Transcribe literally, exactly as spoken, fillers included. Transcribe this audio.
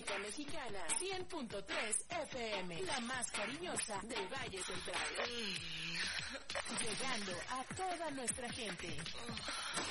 República Mexicana, cien punto tres F M, la más cariñosa del Valle Central. Llegando a toda nuestra gente.